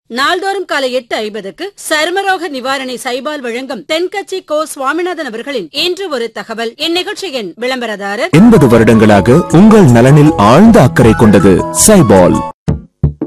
நாள்தோறும் காலை 8:50க்கு சருமரோக நிவாரணி சைபால் வழங்கும் தென்கட்சி கோ சுவாமிநாதன் அவர்களின் இன்று ஒரு தகவல். இந்நிகழ்ச்சியின் விளம்பரதாரர் 80 வருடங்களாக உங்கள் நலனில் ஆழ்ந்த அக்கறை கொண்டது சைபால்.